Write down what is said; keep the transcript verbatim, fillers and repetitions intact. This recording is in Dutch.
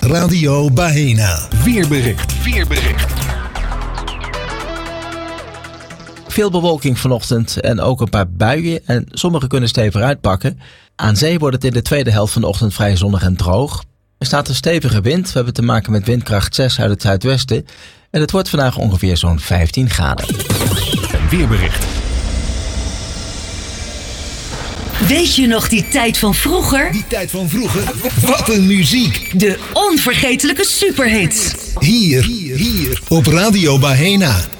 Radio Bahena. Weerbericht. Weerbericht. Veel bewolking vanochtend en ook een paar buien en sommige kunnen stevig uitpakken. Aan zee wordt het in de tweede helft van de ochtend vrij zonnig en droog. Er staat een stevige wind, we hebben te maken met windkracht zes uit het zuidwesten. En het wordt vandaag ongeveer zo'n vijftien graden. Een weerbericht. Weet je nog die tijd van vroeger? Die tijd van vroeger? Wat een muziek! De onvergetelijke superhits. Hier, hier op Radio Bahena.